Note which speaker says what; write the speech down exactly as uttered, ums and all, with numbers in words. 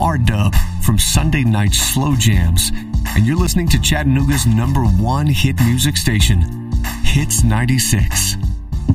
Speaker 1: R-Dub from Sunday Night Slow Jams, and you're listening to Chattanooga's number one hit music station, Hits ninety-six.